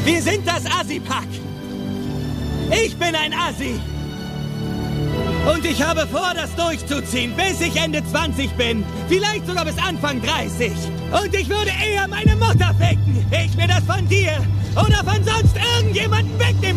Wir sind das Assi-Pack. Ich bin ein Assi. Und ich habe vor, das durchzuziehen, bis ich Ende 20 bin. Vielleicht sogar bis Anfang 30. Und ich würde eher meine Mutter ficken. Ich mir das von dir oder von sonst irgendjemandem